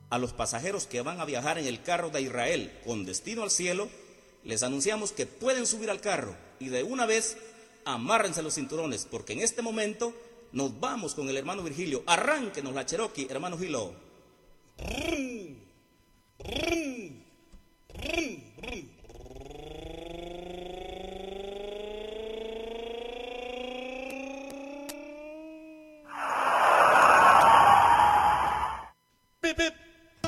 A los pasajeros que van a viajar en el carro de Israel con destino al cielo, les anunciamos que pueden subir al carro y de una vez amárrense los cinturones, porque en este momento nos vamos con el hermano Virgilio. Arránquenos la Cherokee, hermano Gilo.